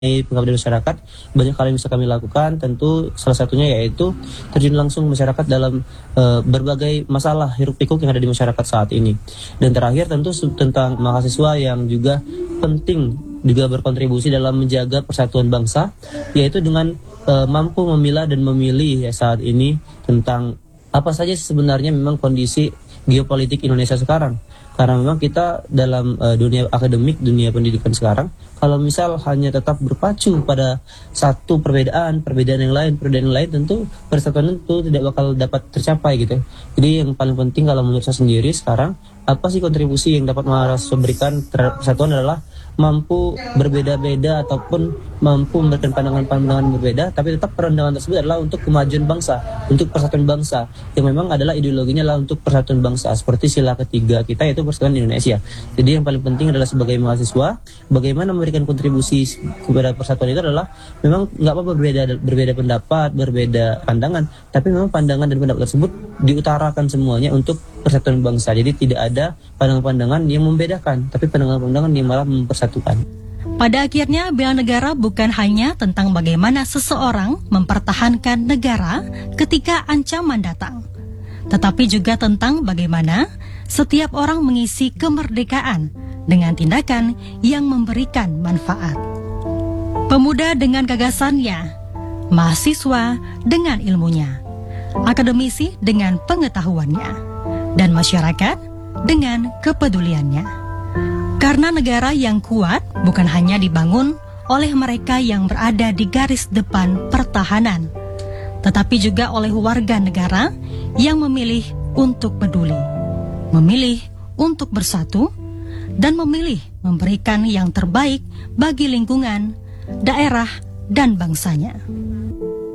pengabdian masyarakat, banyak hal yang bisa kami lakukan. Tentu salah satunya yaitu terjun langsung masyarakat dalam berbagai masalah hiruk pikuk yang ada di masyarakat saat ini. Dan terakhir tentu tentang mahasiswa yang juga penting juga berkontribusi dalam menjaga persatuan bangsa, yaitu dengan mampu memilah dan memilih ya saat ini tentang apa saja sebenarnya memang kondisi geopolitik Indonesia sekarang. Karena memang kita dalam dunia akademik, dunia pendidikan sekarang, kalau misal hanya tetap berpacu pada satu perbedaan yang lain, tentu persatuan itu tidak bakal dapat tercapai gitu. Jadi yang paling penting kalau menurut saya sendiri sekarang, apa sih kontribusi yang dapat mahasiswa berikan terhadap persatuan adalah mampu berbeda-beda ataupun mampu memberikan pandangan-pandangan berbeda, tapi tetap pandangan tersebut adalah untuk kemajuan bangsa, untuk persatuan bangsa, yang memang adalah ideologinya adalah untuk persatuan bangsa, seperti sila ketiga kita yaitu persatuan Indonesia. Jadi yang paling penting adalah sebagai mahasiswa, bagaimana memberikan kontribusi kepada persatuan itu adalah memang nggak apa-apa berbeda pendapat, berbeda pandangan, tapi memang pandangan dan pendapat tersebut diutarakan semuanya untuk persatuan bangsa. Jadi tidak ada pandangan-pandangan yang membedakan, tapi pandangan-pandangan yang malah mempersatukan. Pada akhirnya, bela negara bukan hanya tentang bagaimana seseorang mempertahankan negara ketika ancaman datang, tetapi juga tentang bagaimana setiap orang mengisi kemerdekaan dengan tindakan yang memberikan manfaat. Pemuda dengan gagasannya, mahasiswa dengan ilmunya, akademisi dengan pengetahuannya, dan masyarakat dengan kepeduliannya. Karena negara yang kuat bukan hanya dibangun oleh mereka yang berada di garis depan pertahanan, tetapi juga oleh warga negara yang memilih untuk peduli, memilih untuk bersatu, dan memilih memberikan yang terbaik bagi lingkungan, daerah, dan bangsanya.